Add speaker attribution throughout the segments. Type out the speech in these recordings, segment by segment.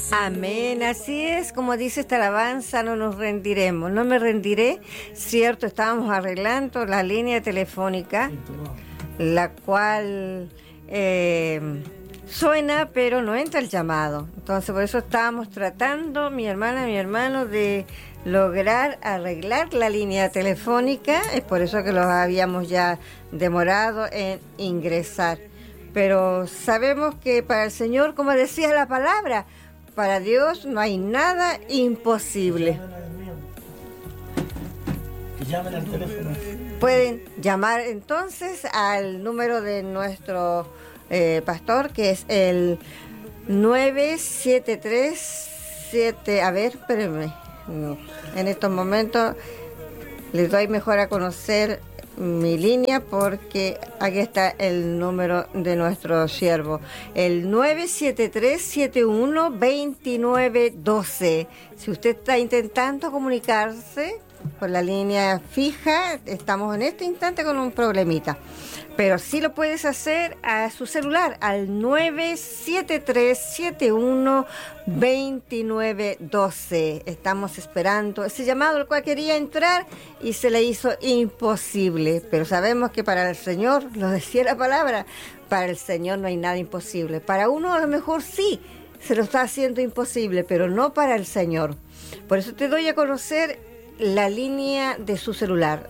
Speaker 1: Amén, así es, como dice esta alabanza, no nos rendiremos, no me rendiré, cierto, estábamos arreglando la línea telefónica, la cual suena, pero no entra el llamado, entonces por eso estábamos tratando, mi hermana, mi hermano, de lograr arreglar la línea telefónica, es por eso que los habíamos ya demorado en ingresar, pero sabemos que para el Señor, como decía la palabra, para Dios no hay nada imposible.
Speaker 2: Que llamen al teléfono.
Speaker 1: Pueden llamar entonces al número de nuestro pastor, que es el 9737. A ver, espérenme. No. En estos momentos les doy mejor a conocer mi línea porque aquí está el número de nuestro siervo, el 973-712912. Si usted está intentando comunicarse por la línea fija, estamos en este instante con un problemita, pero sí lo puedes hacer a su celular al 973-712912. Estamos esperando ese llamado al cual quería entrar y se le hizo imposible, pero sabemos que para el Señor, lo decía la palabra, para el Señor no hay nada imposible. Para uno a lo mejor sí se lo está haciendo imposible, pero no para el Señor. Por eso te doy a conocer la línea de su celular,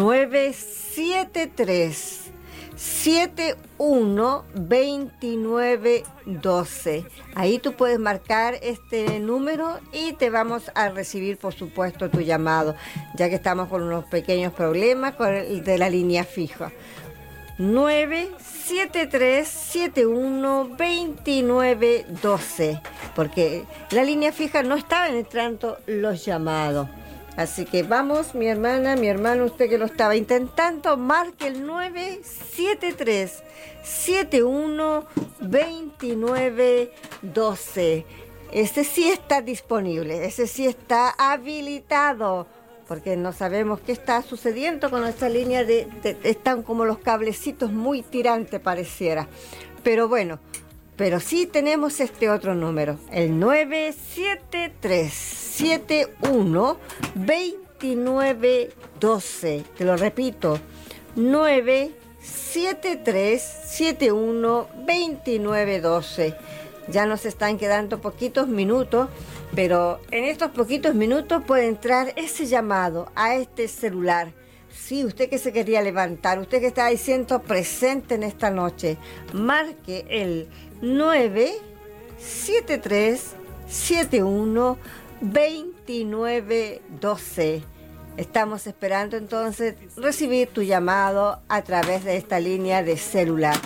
Speaker 1: 973-712912. Ahí tú puedes marcar este número y te vamos a recibir, por supuesto, tu llamado, ya que estamos con unos pequeños problemas con el de la línea fija. 973-712912, porque la línea fija no estaban entrando los llamados. Así que vamos, mi hermana, mi hermano, usted que lo estaba intentando, marque el 973-712912. Ese sí está disponible, ese sí está habilitado, porque no sabemos qué está sucediendo con nuestra línea están como los cablecitos muy tirantes pareciera. Pero bueno, pero sí tenemos este otro número, el 973-712912. Te lo repito, 973-712912. Ya nos están quedando poquitos minutos, pero en estos poquitos minutos puede entrar ese llamado a este celular. Sí, usted que se quería levantar, usted que está diciendo presente en esta noche, marque el 973-712912. Estamos esperando entonces recibir tu llamado a través de esta línea de celular.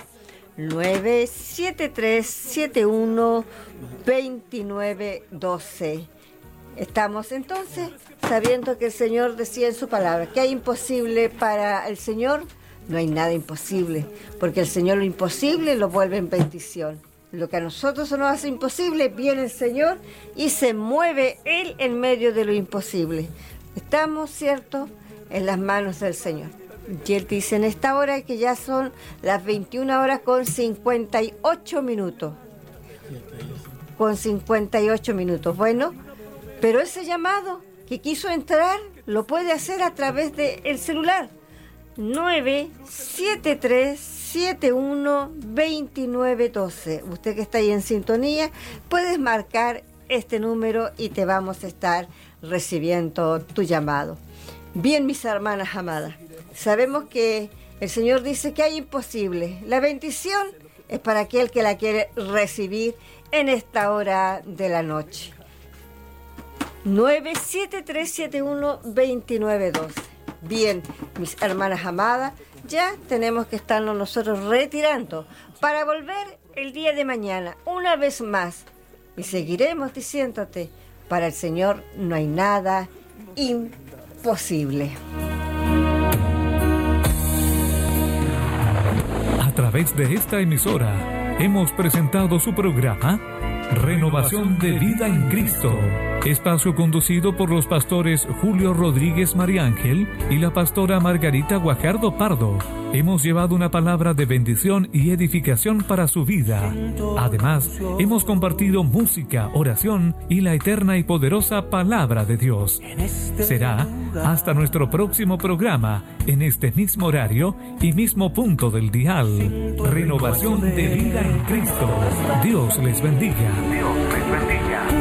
Speaker 1: 973-712912. Estamos entonces sabiendo que el Señor decía en su palabra que hay imposible para el Señor. No hay nada imposible, porque el Señor lo imposible lo vuelve en bendición. Lo que a nosotros se nos hace imposible, viene el Señor y se mueve Él en medio de lo imposible. Estamos, ¿cierto?, en las manos del Señor. Y Él dice en esta hora que ya son las 21 horas con 58 minutos. Con 58 minutos. Bueno, pero ese llamado que quiso entrar lo puede hacer a través del celular. 973-712912. Usted que está ahí en sintonía, puedes marcar este número y te vamos a estar recibiendo tu llamado. Bien, mis hermanas amadas, sabemos que el Señor dice que hay imposible. La bendición es para aquel que la quiere recibir en esta hora de la noche. 973-712912. Bien, mis hermanas amadas, ya tenemos que estarnos nosotros retirando para volver el día de mañana una vez más y seguiremos diciéndote, para el Señor no hay nada imposible.
Speaker 3: A través de esta emisora hemos presentado su programa Renovación de Vida en Cristo. Espacio conducido por los pastores Julio Rodríguez Mariángel y la pastora Margarita Guajardo Pardo. Hemos llevado una palabra de bendición y edificación para su vida. Además, hemos compartido música, oración y la eterna y poderosa palabra de Dios. Será hasta nuestro próximo programa, en este mismo horario y mismo punto del dial. Renovación de vida en Cristo. Dios les bendiga.